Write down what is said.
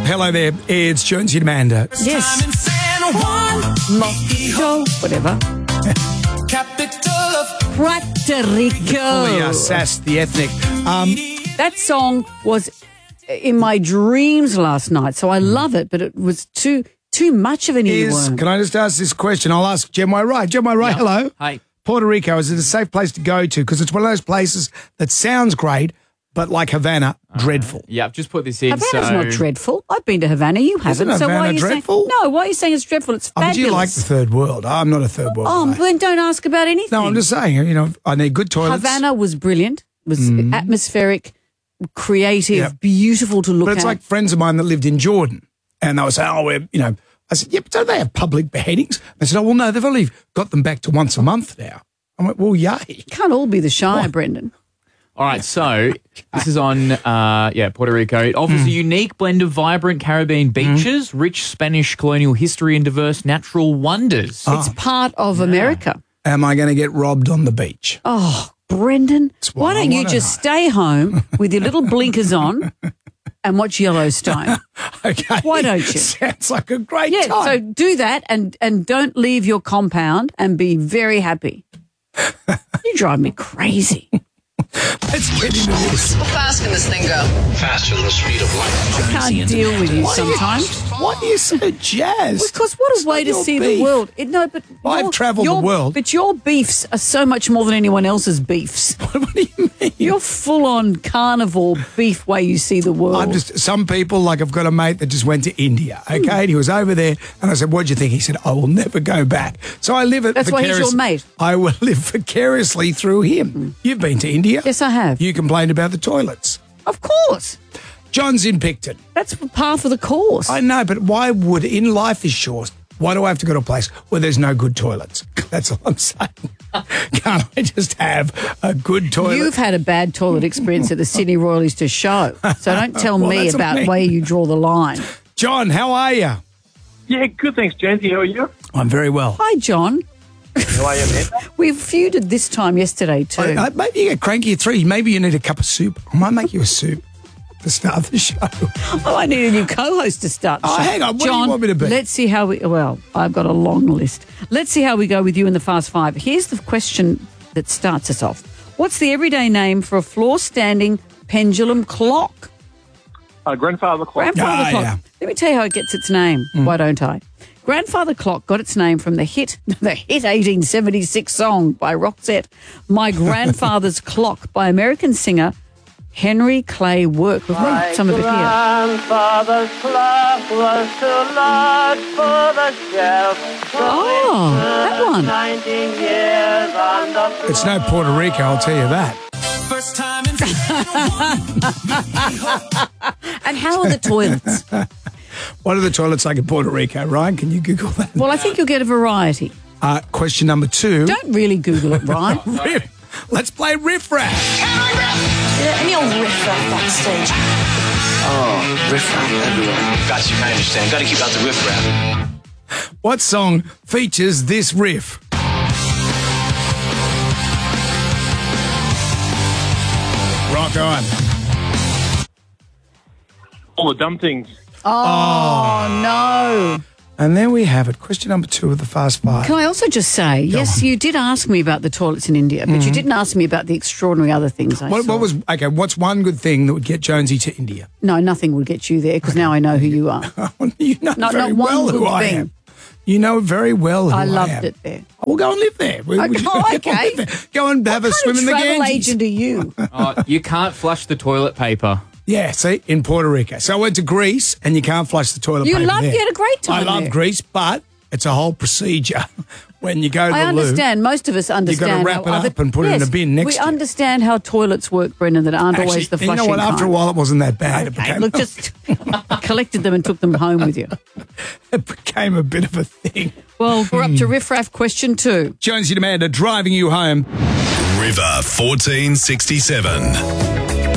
Hello there. It's Jonesy and Amanda. Yes. Mosquito, whatever. Puerto Rico. Fully sassed the ethnic. That song was in my dreams last night, so I love it, but it was too much of an earworm. Can I just ask this question? I'll ask Gemma Wright. Gemma Wright, hello. Hi. Puerto Rico, is it a safe place to go to? Because it's one of those places that sounds great, but like Havana, dreadful. Yeah, I've just put this in. Havana's not dreadful. I've been to Havana. You haven't. Isn't so why Havana are you dreadful? saying? No, why are you saying it's dreadful? It's Oh, fabulous. but you like the third world. I'm not a third world Oh, guy. then don't ask about anything. No, I'm just saying, I need good toilets. Havana was brilliant. It was atmospheric, creative, Yep. beautiful to look But at. it's like friends of mine that lived in Jordan, and they were saying, I said, yeah, but don't they have public beheadings? They said, oh, well, no, they've only got them back to once a month now. I went, well, yay. Can't all be the Shire, Brendan. All right, so this is on, Puerto Rico. It offers a unique blend of vibrant Caribbean beaches, rich Spanish colonial history, and diverse natural wonders. It's part of America. Am I going to get robbed on the beach? Oh, Brendan, what why I don't you wanna just know. stay home with your little blinkers on and watch Yellowstone? Okay. Why don't you? Sounds like a great Yeah, time. so do that and don't leave your compound and be very happy. You drive me crazy. Let's get into this. How fast can this thing go? Faster than the speed of light. I can't deal with you sometimes. Why are you so jazzed? Because what It's a way not to your see beef. the world. But I've travelled the world. But your beefs are so much more than anyone else's beefs. What do you mean? You're full-on carnivore beef way you see the world. Some people, like I've got a mate that just went to India, okay? And he was over there, and I said, what'd you think? He said, I will never go back. So I live it That's why he's your mate. I will live vicariously through him. You've been to India? Yes, I have. You complained about the toilets. Of course. John's in Picton. That's par for the course. I know, but why would, in life is short, why do I have to go to a place where there's no good toilets? That's all I'm saying. Can't I just have a good toilet? You've had a bad toilet experience at the Sydney Royal Easter show, so don't tell Well, me that's what I about mean. where you draw the line. John, how are you? Yeah, good, thanks, Jonesy. How are you? I'm very well. Hi, John. How are you, Amanda? We feuded this time yesterday too. Maybe you get cranky at 3. Maybe you need a cup of soup. I might make you a soup to start the show. Oh, I need a new co-host to start the show. Hang on. What John, do you want me to be? let's see how we... Well, I've got a long list. Let's see how we go with you in the Fast Five. Here's the question that starts us off. What's the everyday name for a floor-standing pendulum clock? Grandfather clock. Grandfather clock. yeah. Let me tell you how it gets its name. Why don't I? Grandfather Clock got its name from the hit 1876 song by Roxette, My Grandfather's Clock by American singer Henry Clay Work. We've got some of it here. Grandfather's clock was too large for the shelf. Oh, that one. 19 years on the floor. It's no Puerto Rico, I'll tell you that. First time in And how are the toilets? What are the toilets like in Puerto Rico? Ryan, can you Google that? Well, I think you'll get a variety. Question number 2. Don't really Google it, right? Let's play Riff Raff. Any old riffraff backstage. Oh, riffraff everywhere. Got you, I understand. Got to keep out the riffraff. What song features this riff? Rock on. All the dumb things. Oh, no. And there we have it. Question number 2 of the Fast Five. Can I also just say, yes, you did ask me about the toilets in India, but you didn't ask me about the extraordinary other things I saw. What's one good thing that would get Jonesy to India? No, nothing would get you there because now I know who you are. You know Not very one well who good I thing. am. You know very well who I I am. loved it there. We'll go and live there. Go and Okay. live there. Go and have a swim in the What kind of travel Ganges. agent are you? You can't flush the toilet paper. Yeah, see, in Puerto Rico. So I went to Greece, and you can't flush the toilet paper You there. had a great time I love there. Greece, but it's a whole procedure when you go to I the loo. understand. Most of us understand. wrap how it up and put it in a bin next we to you. understand how toilets work, Brendan, that aren't always the Actually, flushing you know what? After a kind. while, it wasn't that bad. Okay, look, just collected them and took them home with you. It became a bit of a thing. Well, we're up to Riff Raff question 2. Jonesy and Amanda driving you home. River 1467.